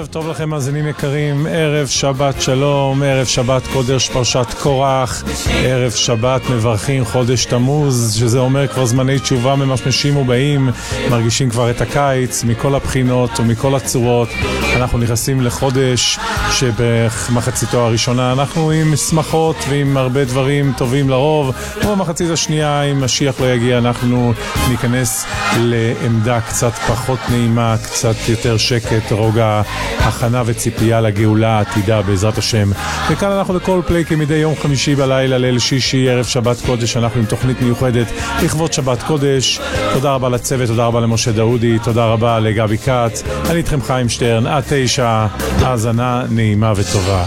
ערב טוב לכם מאזינים יקרים, ערב שבת שלום, ערב שבת קודש פרשת קורח, ערב שבת מברכים חודש תמוז, שזה אומר כבר זמני תשובה ממשמשים ובאים, מרגישים כבר את הקיץ מכל הבחינות ומכל הצורות. אנחנו נכנסים לחודש שבמחציתו הראשונה אנחנו עם שמחות ועם הרבה דברים טובים לרוב, ובמחצית השנייה אם משיח לא יגיע אנחנו ניכנס לעמדה קצת פחות נעימה, קצת יותר שקט, רוגע, הכנה וציפייה לגאולה העתידה בעזרת השם. וכאן אנחנו בכל פליי כמדי יום חמישי בלילה ליל שישי ערב שבת קודש, אנחנו עם תוכנית מיוחדת לכבוד שבת קודש. תודה רבה לצוות, תודה רבה למשה דאודי, תודה רבה לגבי קאץ, אני איתכם חיים שטרן עד 9, האזנה נעימה וטובה.